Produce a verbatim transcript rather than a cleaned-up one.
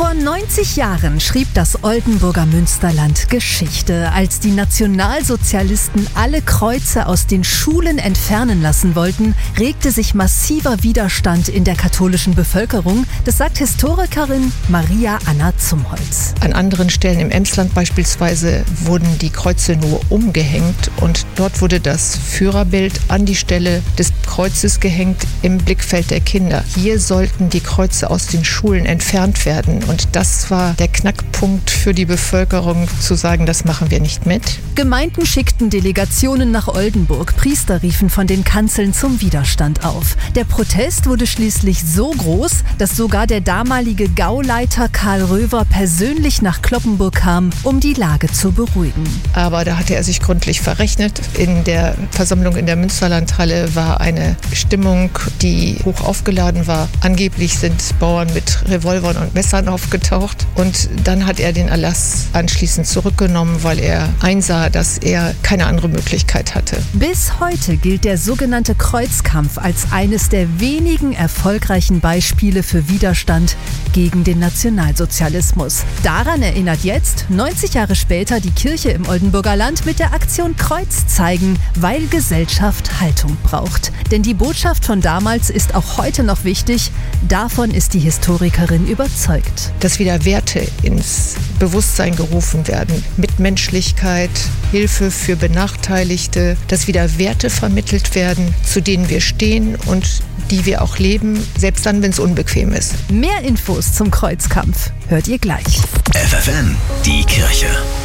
Vor neunzig Jahren schrieb das Oldenburger Münsterland Geschichte, als die Nationalsozialisten alle Kreuze aus den Schulen entfernen lassen wollten, regte sich massiver Widerstand in der katholischen Bevölkerung. Das sagt Historikerin Maria Anna Zumholz. An anderen Stellen im Emsland beispielsweise wurden die Kreuze nur umgehängt und dort wurde das Führerbild an die Stelle des Kreuzes gehängt im Blickfeld der Kinder. Hier sollten die Kreuze aus den Schulen entfernt werden. Und das war der Knackpunkt für die Bevölkerung, zu sagen, das machen wir nicht mit. Gemeinden schickten Delegationen nach Oldenburg. Priester riefen von den Kanzeln zum Widerstand auf. Der Protest wurde schließlich so groß, dass sogar der damalige Gauleiter Karl Röver persönlich nach Cloppenburg kam, um die Lage zu beruhigen. Aber da hatte er sich gründlich verrechnet. In der Versammlung in der Münsterlandhalle war eine Stimmung, die hoch aufgeladen war. Angeblich sind Bauern mit Revolvern und Messern aufgetaucht. Und dann hat er den Erlass anschließend zurückgenommen, weil er einsah, dass er keine andere Möglichkeit hatte. Bis heute gilt der sogenannte Kreuzkampf als eines der wenigen erfolgreichen Beispiele für Widerstand gegen den Nationalsozialismus. Daran erinnert jetzt, neunzig Jahre später, die Kirche im Oldenburger Land mit der Aktion Kreuz zeigen, weil Gesellschaft Haltung braucht. Denn die Botschaft von damals ist auch heute noch wichtig. Davon ist die Historikerin überzeugt. Dass wieder Werte ins Bewusstsein gerufen werden. Mitmenschlichkeit, Hilfe für Benachteiligte, dass wieder Werte vermittelt werden, zu denen wir stehen und die wir auch leben, selbst dann, wenn es unbequem ist. Mehr Infos zum Kreuzkampf hört ihr gleich. F F N, die Kirche.